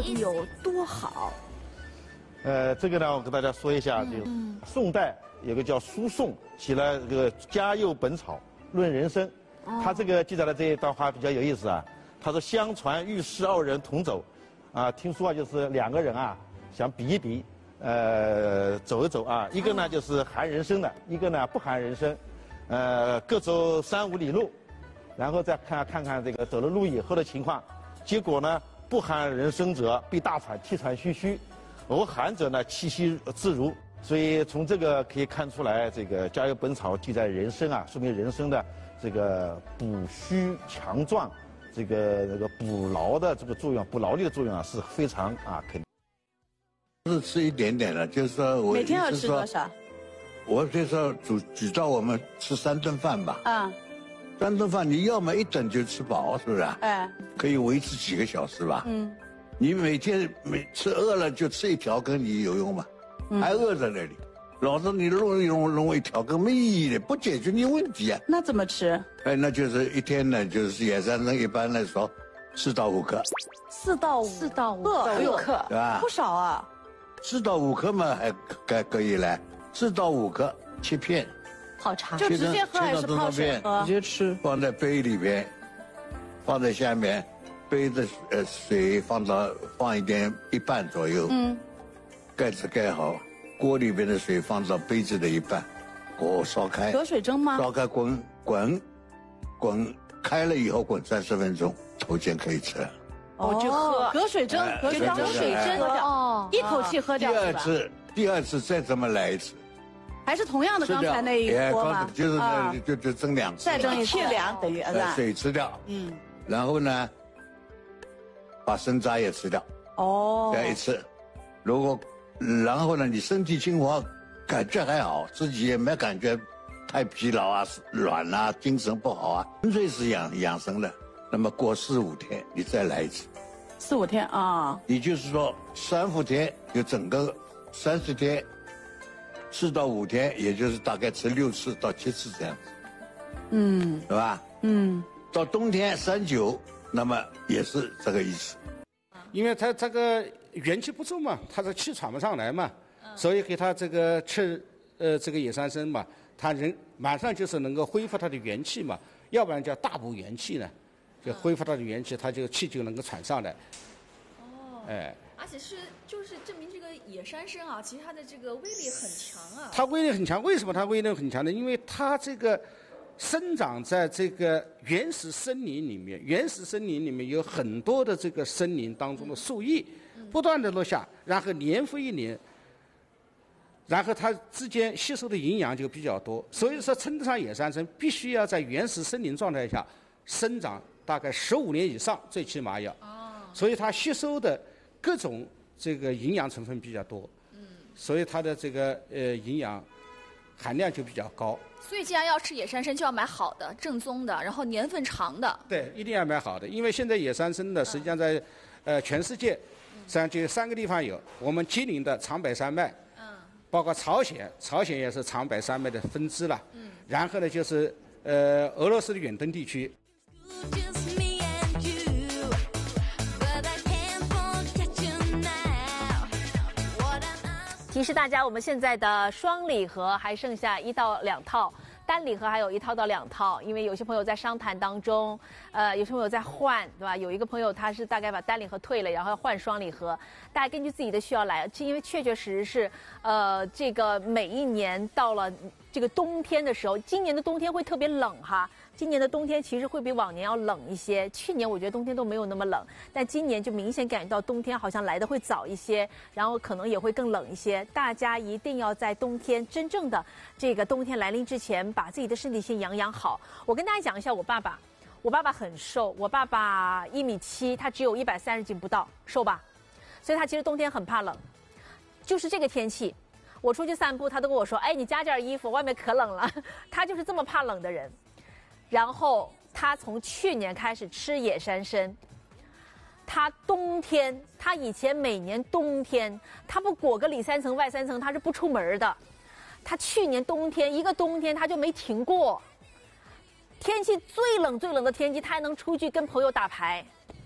底有多好？ 这个呢，我跟大家说一下，就宋代有个叫苏颂写了这个《嘉佑本草论人参》，他这个记载的这一段话比较有意思啊。他说：“相传御史二人同走，听说就是两个人啊，想比一比，走一走啊。一个呢就是含人参的，一个呢不含人参，各走3、5里路，然后再看看这个走了路以后的情况。结果呢，不含人参者必大喘，气喘吁吁。”而含者呢，气息自如，所以从这个可以看出来，这个《嘉佑本草》记载人参啊，说明人参的这个补虚强壮，这个补劳的这个作用，补劳力的作用啊，是非常肯定。 是吃一点点的，就是说我每天要吃多少？ 我就说举照我们吃3顿饭吧。3顿饭你要么一整就吃饱，是不是？可以维持几个小时吧。你每天吃饿了就吃1条羹，你有用吗？还饿在那里，老子你弄1条羹没意义的，不解决你问题啊。 那怎么吃？ 那就是一天呢，就是野山参一般来说4到5克。 4到5克， 对吧？ 不少啊。 4到5克嘛，还可以来，4到5克切片， 泡茶就直接喝还是泡水喝？ 直接吃，放在杯里边，放在下面。杯的水放一半左右，盖子盖好，锅里边的水放到杯子的一半，锅烧开， 隔水蒸吗？ 烧开滚开了以后滚30分钟，头前可以吃。 就喝隔水蒸，就当水蒸掉，一口气喝掉。 第二次再这么来一次， 还是同样的刚才那一锅吗？ 就是就蒸2次， 再蒸一次，2等于水吃掉，然后呢？把参渣也吃掉，再一次，然后呢，你身体情况感觉还好，自己也没感觉太疲劳啊、软啊、精神不好啊，纯粹是养生的。那么过4、5天，你再来一次。 4、5天啊？ 也就是说3、5天就整个30天，4到5天，也就是大概吃6次到7次这样子。对吧？到冬天3、9。那么也是这个意思， 因为他这个元气不足嘛，他的气喘不上来嘛，所以给他这个吃这个野山参嘛，他人马上就是能够恢复他的元气嘛，要不然叫大补元气呢，就恢复他的元气，他这个气就能够喘上来。 而且就是证明这个野山参啊，其实它的这个威力很强啊。 它威力很强，为什么它威力很强呢？因为它这个生长在这个原始森林里面，原始森林里面有很多的这个森林当中的树叶，不断的落下，然后年复一年，然后它之间吸收的营养就比较多。所以说，称得上野山参，必须要在原始森林状态下生长大概15年以上，最起码要。所以它吸收的各种这个营养成分比较多，所以它的这个营养含量就比较高。 所以既然要吃野山参，就要买好的、正宗的，然后年份长的。 对，一定要买好的，因为现在野山参呢，实际上在全世界，实际上就3个地方有，我们吉林的长白山脉，包括朝鲜也是长白山脉的分支了，然后呢就是俄罗斯的远东地区。 提示大家，我们现在的双礼盒还剩下1到2套，单礼盒还有1套到2套。因为有些朋友在商谈当中，有些朋友在换，对吧？有一个朋友他是大概把单礼盒退了，然后要换双礼盒，大家根据自己的需要来。因为确确实实是，这个每一年到了这个冬天的时候，今年的冬天会特别冷哈。今年的冬天其实会比往年要冷一些，去年我觉得冬天都没有那么冷，但今年就明显感觉到冬天好像来的会早一些，然后可能也会更冷一些。大家一定要在冬天真正的这个冬天来临之前，把自己的身体先养好。我跟大家讲一下我爸爸很瘦，我爸爸1.7米，他只有130斤不到，瘦吧？所以他其实冬天很怕冷，就是这个天气。我出去散步，他都跟我说：“哎，你加件衣服，外面可冷了。”他就是这么怕冷的人。然后他从去年开始吃野山参，他以前每年冬天他不裹个里3层外3层，他是不出门的。他去年一个冬天他就没停过，天气最冷的天气他还能出去跟朋友打牌。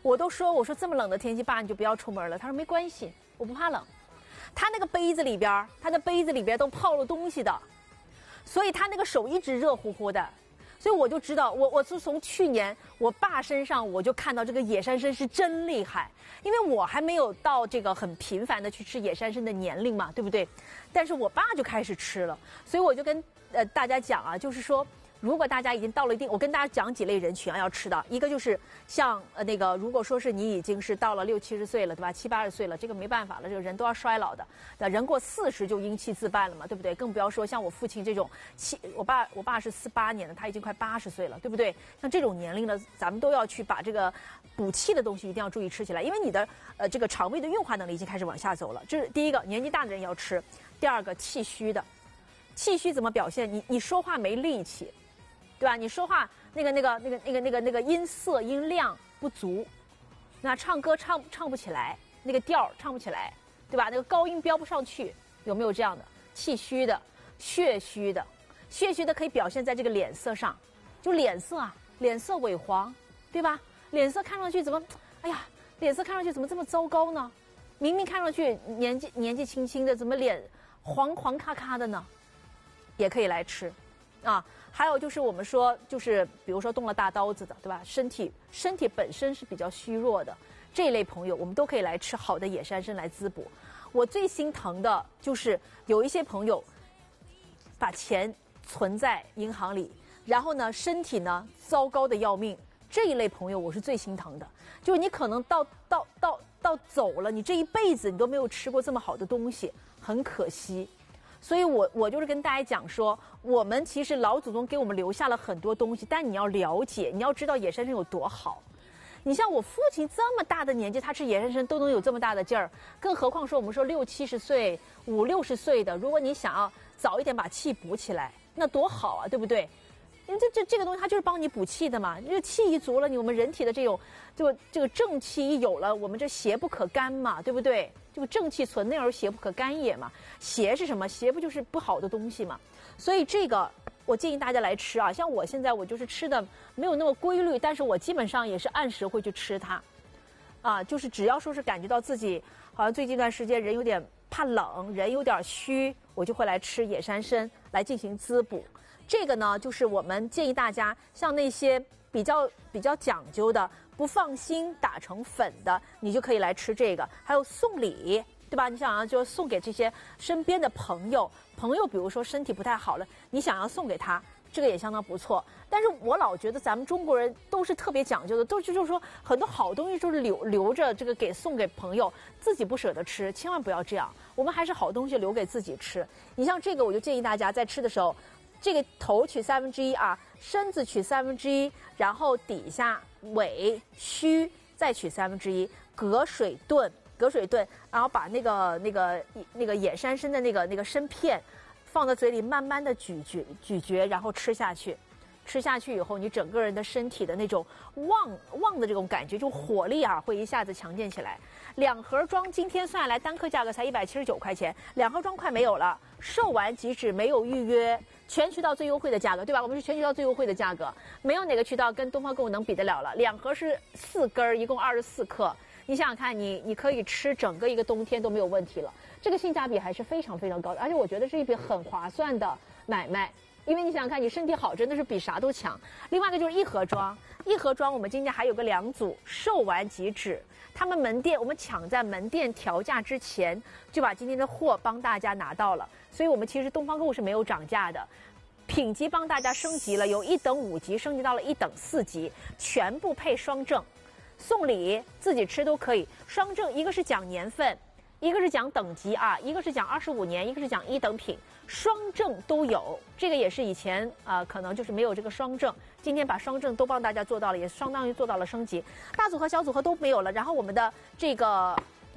我说这么冷的天气，爸你就不要出门了。他说没关系，我不怕冷。他那个杯子里边都泡了东西的，所以他那个手一直热乎乎的。所以我就知道，我是从去年我爸身上我就看到这个野山参是真厉害，因为我还没有到这个很频繁的去吃野山参的年龄嘛，对不对？但是我爸就开始吃了，所以我就跟大家讲啊，就是说，如果大家已经到了一定，我跟大家讲几类人群要吃的，一个就是像那个，如果说是你已经是到了60、70岁了，对吧？70、80岁了，这个没办法了，这个人都要衰老的。人过40就阴气自半了嘛，对不对？更不要说像我父亲这种我爸是48年的，他已经快80岁了，对不对？像这种年龄的，咱们都要去把这个补气的东西一定要注意吃起来，因为你的这个肠胃的运化能力已经开始往下走了。这是第一个，年纪大的人要吃。第二个，气虚的，气虚怎么表现？你说话没力气。对吧？你说话那个音色音量不足，那唱歌唱不起来，那个调唱不起来，对吧？那个高音飙不上去，有没有这样的？气虚的、血虚的可以表现在这个脸色上，就脸色萎黄，对吧？脸色看上去怎么，哎呀，脸色看上去怎么这么糟糕呢？明明看上去年纪轻轻的，怎么脸黄咔咔的呢？也可以来吃，啊。还有就是我们说，就是比如说动了大刀子的，对吧？身体本身是比较虚弱的这一类朋友，我们都可以来吃好的野山参来滋补。我最心疼的就是有一些朋友把钱存在银行里，然后呢身体呢糟糕的要命，这一类朋友我是最心疼的。就是你可能到走了，你这一辈子你都没有吃过这么好的东西，很可惜。所以我就是跟大家讲说，我们其实老祖宗给我们留下了很多东西，但你要了解，你要知道野山参有多好。你像我父亲这么大的年纪，他吃野山参都能有这么大的劲儿，更何况说我们说60、70岁、50、60岁的，如果你想要早一点把气补起来，那多好啊，对不对？因为这个东西它就是帮你补气的嘛，这气一足了，我们人体的这种这个正气一有了，我们这邪不可干嘛，对不对？这个正气存内而邪不可干也嘛。邪是什么？邪不就是不好的东西嘛？所以这个我建议大家来吃啊。像我现在我就是吃的没有那么规律，但是我基本上也是按时会去吃它，啊，就是只要说是感觉到自己好像最近一段时间人有点怕冷，人有点虚，我就会来吃野山参来进行滋补。这个呢，就是我们建议大家，像那些比较讲究的，不放心打成粉的，你就可以来吃这个。还有送礼，对吧？你想要就送给这些身边的朋友，比如说身体不太好了，你想要送给他，这个也相当不错。但是我老觉得咱们中国人都是特别讲究的，就是说很多好东西就是留着这个送给朋友，自己不舍得吃，千万不要这样。我们还是好东西留给自己吃。你像这个，我就建议大家在吃的时候，这个头取1/3啊，身子取1/3，然后底下尾须再取1/3，隔水炖，然后把那个野山参的那个参片放在嘴里，慢慢的咀嚼，然后吃下去。吃下去以后，你整个人的身体的那种旺的这种感觉，就火力啊，会一下子强健起来。2盒装今天算下来单颗价格才179块钱，2盒装快没有了，售完即止，没有预约，全渠道最优惠的价格，对吧？我们是全渠道最优惠的价格，没有哪个渠道跟东方购物能比得了了。2盒是4根，一共24克。你想想看，你可以吃整个一个冬天都没有问题了，这个性价比还是非常非常高的，而且我觉得是一笔很划算的买卖。因为你想想看，你身体好真的是比啥都强。另外一个就是1盒装，我们今天还有个2组，售完即止。他们门店我们抢在门店调价之前就把今天的货帮大家拿到了，所以我们其实东方购物是没有涨价的。品级帮大家升级了，由1等5级升级到了1等4级，全部配双证，送礼自己吃都可以。双证一个是讲年份，一个是讲等级啊，一个是讲25年，一个是讲1等品，双证都有。这个也是以前可能就是没有这个双证，今天把双证都帮大家做到了，也相当于做到了升级。大组合、小组合都没有了，然后我们的这个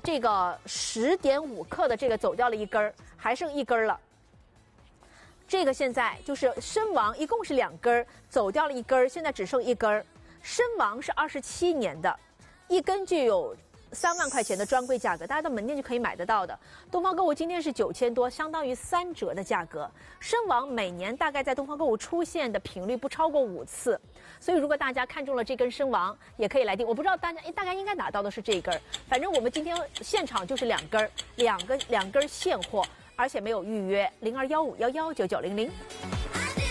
10.5克的这个走掉了1根，还剩1根了。这个现在就是参王，一共是2根，走掉了1根，现在只剩1根。参王是27年的，1根就有 3万块钱的专柜价格，大家到门店就可以买得到的。东方购物今天是9000多，相当于3折的价格。参王每年大概在东方购物出现的频率不超过5次，所以如果大家看中了这根参王，也可以来订。我不知道大家应该拿到的是这一根，反正我们今天现场就是2根，两根现货，而且没有预约。0215119900。